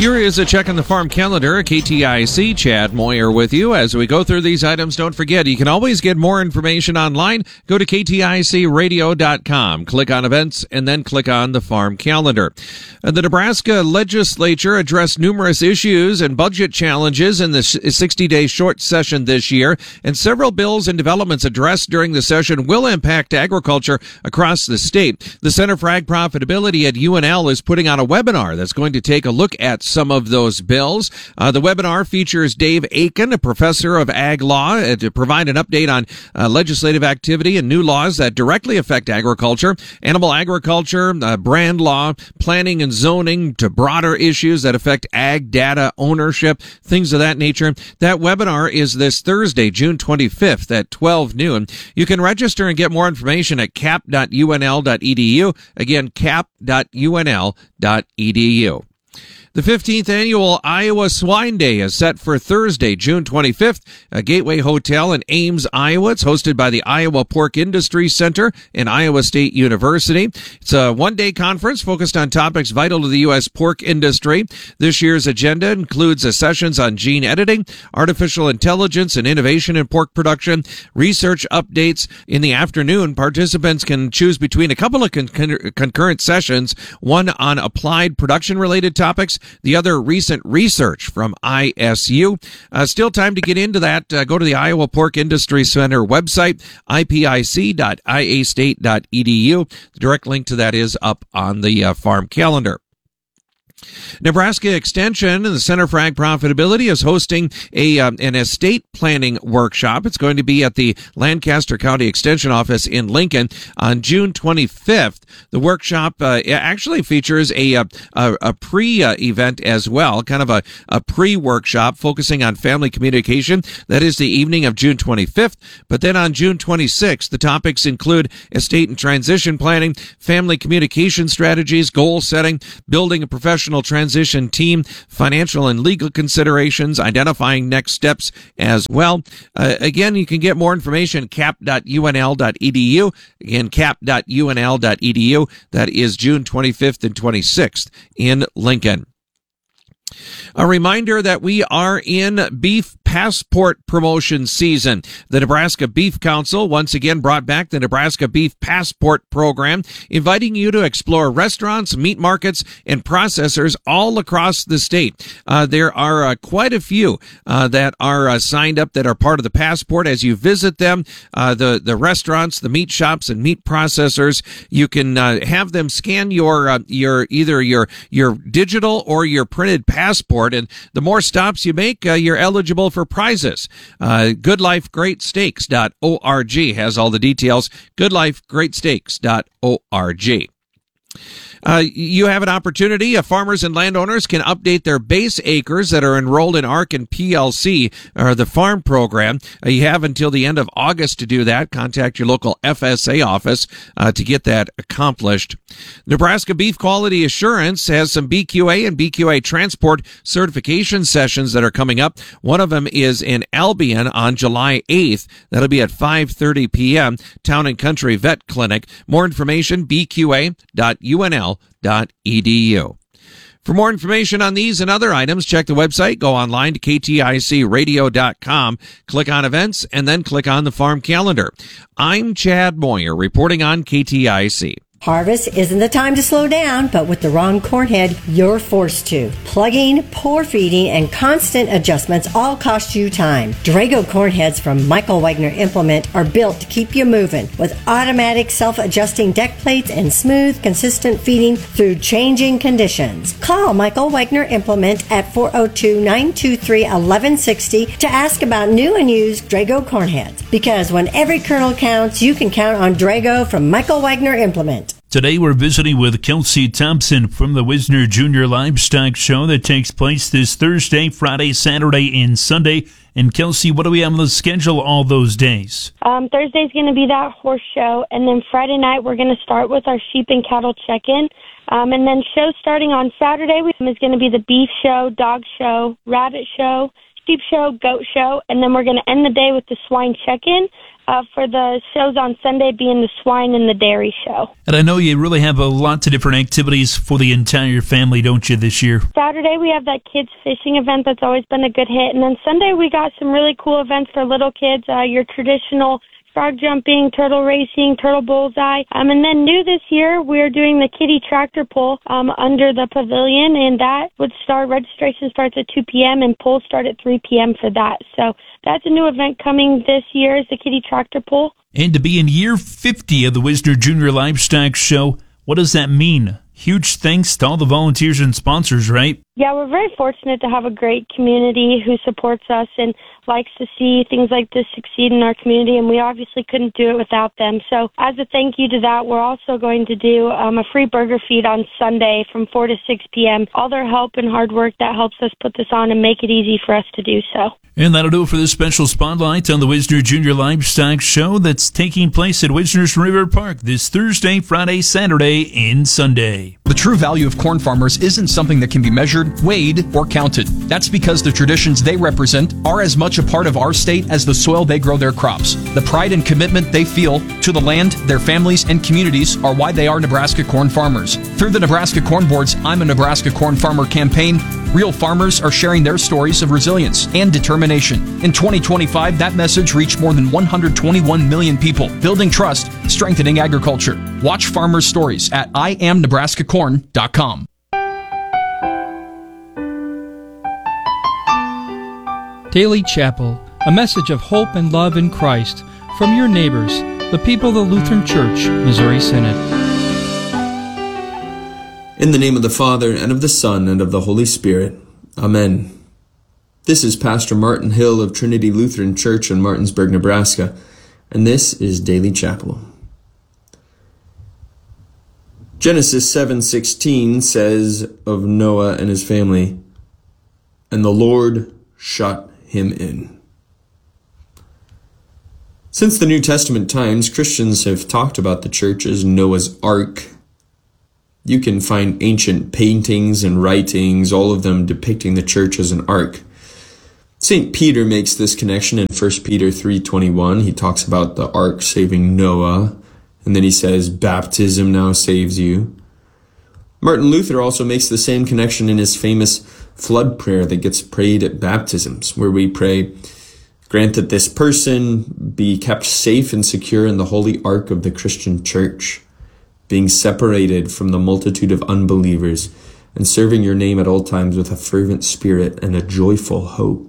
Here is a check on the farm calendar. KTIC, Chad Moyer with you. As we go through these items, don't forget, you can always get more information online. Go to kticradio.com, click on events, and then click on the farm calendar. The Nebraska legislature addressed numerous issues and budget challenges in the 60-day short session this year, and several bills and developments addressed during the session will impact agriculture across the state. The Center for Ag Profitability at UNL is putting on a webinar that's going to take a look at some of those bills. The webinar features Dave Aiken, a professor of ag law, to provide an update on legislative activity and new laws that directly affect agriculture, animal agriculture, brand law, planning and zoning, to broader issues that affect ag data ownership, things of that nature. That webinar is this Thursday, June 25th at 12 noon. You can register and get more information at cap.unl.edu. Again, cap.unl.edu. The 15th annual Iowa Swine Day is set for Thursday, June 25th, at Gateway Hotel in Ames, Iowa. It's hosted by the Iowa Pork Industry Center and Iowa State University. It's a one-day conference focused on topics vital to the U.S. pork industry. This year's agenda includes sessions on gene editing, artificial intelligence and innovation in pork production, research updates. In the afternoon, participants can choose between a couple of concurrent sessions, one on applied production-related topics, the other recent research from ISU. Still time to get into that. Go to the Iowa Pork Industry Center website, ipic.iastate.edu. The direct link to that is up on the farm calendar. Nebraska Extension and the Center for Ag Profitability is hosting an estate planning workshop. It's going to be at the Lancaster County Extension Office in Lincoln on June 25th. The workshop actually features a pre-event as well, kind of a pre-workshop focusing on family communication. That is the evening of June 25th. But then on June 26th, the topics include estate and transition planning, family communication strategies, goal setting, building a professional transition team, financial and legal considerations, identifying next steps as well. Again, you can get more information at cap.unl.edu. Again, cap.unl.edu. That is June 25th and 26th in Lincoln. A reminder that we are in beef passport promotion season. The Nebraska Beef Council once again brought back the Nebraska Beef Passport program, inviting you to explore restaurants, meat markets, and processors all across the state. There are quite a few that are signed up that are part of the passport. As you visit them, the restaurants, the meat shops, and meat processors, you can have them scan your digital or your printed passport. And the more stops you make, you're eligible for prizes. GoodLifeGreatSteaks.org has all the details. GoodLifeGreatSteaks.org. You have an opportunity. Farmers and landowners can update their base acres that are enrolled in ARC and PLC, or the farm program. You have until the end of August to do that. Contact your local FSA office to get that accomplished. Nebraska Beef Quality Assurance has some BQA and BQA transport certification sessions that are coming up. One of them is in Albion on July 8th. That'll be at 5:30 p.m. Town and Country Vet Clinic. More information, bqa.unl.edu. For more information on these and other items, check the website, go online to kticradio.com, click on events, and then click on the farm calendar. I'm Chad Moyer reporting on KTIC. Harvest isn't the time to slow down, but with the wrong corn head, you're forced to. Plugging, pour feeding, and constant adjustments all cost you time. Drago corn heads from Michael Wagner Implement are built to keep you moving with automatic self-adjusting deck plates and smooth, consistent feeding through changing conditions. Call Michael Wagner Implement at 402-923-1160 to ask about new and used Drago corn heads. Because when every kernel counts, you can count on Drago from Michael Wagner Implement. Today we're visiting with Kelsey Thompson from the Wisner Junior Livestock Show that takes place this Thursday, Friday, Saturday, and Sunday. And Kelsey, what do we have on the schedule all those days? Thursday's going to be that horse show, and then Friday night we're going to start with our sheep and cattle check-in. And then shows starting on Saturday is going to be the beef show, dog show, rabbit show, sheep show, goat show, and then we're going to end the day with the swine check-in. for the shows on Sunday being the swine and the dairy show. And I know you really have a lot of different activities for the entire family, don't you, this year? Saturday we have that kids fishing event that's always been a good hit. And then Sunday we got some really cool events for little kids, your traditional frog jumping, turtle racing, turtle bullseye. And then new this year, we're doing the kiddie tractor pull under the pavilion, and that would start, registration starts at 2 p.m. and pulls start at 3 p.m. for that. So that's a new event coming this year, is the kiddie tractor pull. And to be in year 50 of the Wisner Junior Livestock Show, what does that mean? Huge thanks to all the volunteers and sponsors, right? Yeah, we're very fortunate to have a great community who supports us and likes to see things like this succeed in our community, and we obviously couldn't do it without them. So as a thank you to that, we're also going to do a free burger feed on Sunday from 4 to 6 p.m. All their help and hard work that helps us put this on and make it easy for us to do so. And that'll do it for this special spotlight on the Wisner Junior Livestock Show that's taking place at Wisner's River Park this Thursday, Friday, Saturday, and Sunday. The true value of corn farmers isn't something that can be measured, weighed, or counted. That's because the traditions they represent are as much a part of our state as the soil they grow their crops. The pride and commitment they feel to the land, their families, and communities are why they are Nebraska corn farmers. Through the Nebraska Corn Board's I'm a Nebraska Corn Farmer campaign, real farmers are sharing their stories of resilience and determination. In 2025, that message reached more than 121 million people, building trust, strengthening agriculture. Watch farmers' stories at IamNebraskaCorn.com. Daily Chapel, a message of hope and love in Christ from your neighbors, the people of the Lutheran Church, Missouri Synod. In the name of the Father, and of the Son, and of the Holy Spirit. Amen. This is Pastor Martin Hill of Trinity Lutheran Church in Martinsburg, Nebraska, and this is Daily Chapel. Genesis 7:16 says of Noah and his family, "And the Lord shut him in." Since the New Testament times, Christians have talked about the church as Noah's Ark. You can find ancient paintings and writings, all of them depicting the church as an ark. St. Peter makes this connection in 1 Peter 3:21. He talks about the ark saving Noah, and then he says, baptism now saves you. Martin Luther also makes the same connection in his famous flood prayer that gets prayed at baptisms, where we pray, grant that this person be kept safe and secure in the holy ark of the Christian church, being separated from the multitude of unbelievers and serving your name at all times with a fervent spirit and a joyful hope.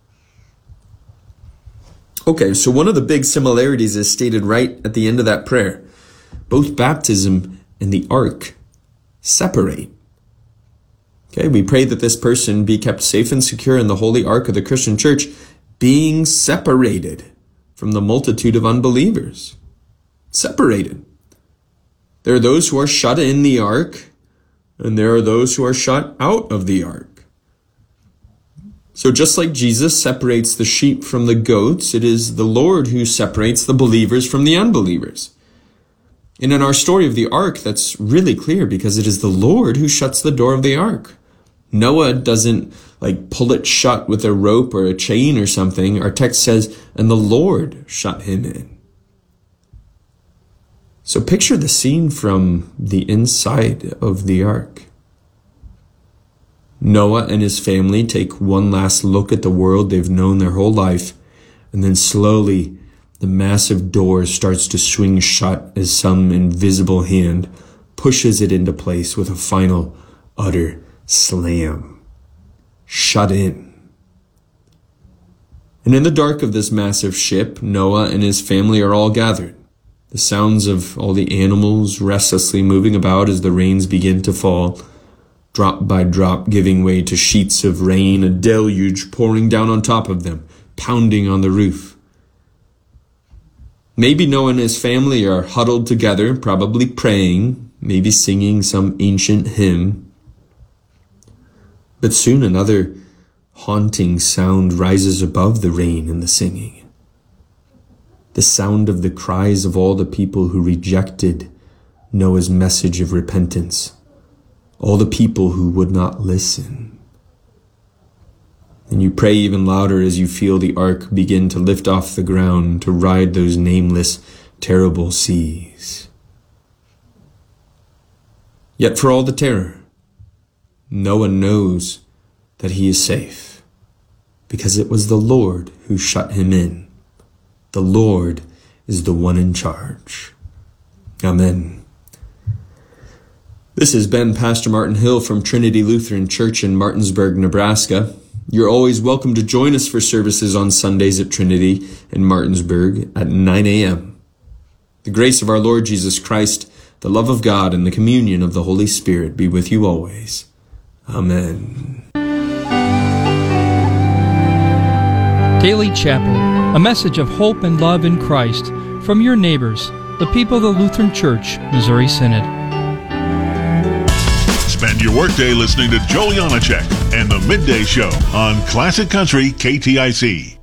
Okay, so one of the big similarities is stated right at the end of that prayer. Both baptism and the ark separate. Okay, we pray that this person be kept safe and secure in the holy ark of the Christian church, being separated from the multitude of unbelievers. Separated. There are those who are shut in the ark, and there are those who are shut out of the ark. So just like Jesus separates the sheep from the goats, it is the Lord who separates the believers from the unbelievers. And in our story of the ark, that's really clear because it is the Lord who shuts the door of the ark. Noah doesn't pull it shut with a rope or a chain or something. Our text says, and the Lord shut him in. So picture the scene from the inside of the ark. Noah and his family take one last look at the world they've known their whole life, and then slowly the massive door starts to swing shut as some invisible hand pushes it into place with a final, utter slam. Shut in. And in the dark of this massive ship, Noah and his family are all gathered. The sounds of all the animals restlessly moving about as the rains begin to fall, drop by drop giving way to sheets of rain, a deluge pouring down on top of them, pounding on the roof. Maybe Noah and his family are huddled together, probably praying, maybe singing some ancient hymn. But soon another haunting sound rises above the rain and the singing. The sound of the cries of all the people who rejected Noah's message of repentance. All the people who would not listen. And you pray even louder as you feel the ark begin to lift off the ground to ride those nameless, terrible seas. Yet for all the terror, no one knows that he is safe, because it was the Lord who shut him in. The Lord is the one in charge. Amen. This has been Pastor Martin Hill from Trinity Lutheran Church in Martinsburg, Nebraska. You're always welcome to join us for services on Sundays at Trinity in Martinsburg at 9 a.m. The grace of our Lord Jesus Christ, the love of God, and the communion of the Holy Spirit be with you always. Amen. Daily Chapel, a message of hope and love in Christ from your neighbors, the people of the Lutheran Church, Missouri Synod. Spend your workday listening to Joel Janacek and the Midday Show on Classic Country KTIC.